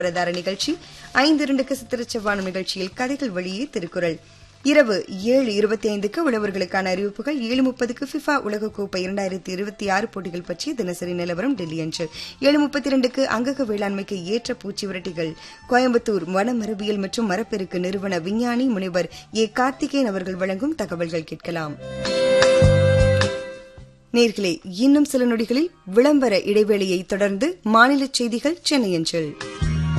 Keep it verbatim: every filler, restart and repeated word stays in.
பிரதார நிகழ்ச்சி ஐந்து இரண்டுக்கு சித்திரச்செவ்வானம் நிகழ்ச்சியில் கதைகள் வழியே திருக்குறள். இரவு ஏழு இருபத்தி ஐந்துக்கு உழவர்களுக்கான அறிவிப்புகள். ஏழு முப்பதுக்கு ஃபிஃபா உலகக்கோப்பை இரண்டாயிரத்தி இருபத்தி ஆறு போட்டிகள் பற்றிய தினசரி நிலவரம் டெல்லி அன்று. ஏழு முப்பத்தி இரண்டுக்கு அங்கக வேளாண்மைக்கு ஏற்ற பூச்சி விரட்டிகள் கோயம்புத்தூர் வன மரபியல் மற்றும் மரப்பெருக்கு நிறுவன விஞ்ஞானி முனைவர் ஏ கார்த்திகேயன் அவர்கள் வழங்கும் தகவல்கள் கேட்கலாம். நேர்களே, இன்னும் சில நொடிகளில் விளம்பர இடைவேளையை தொடர்ந்து மாநில செய்திகள் சென்னை அஞ்சல்.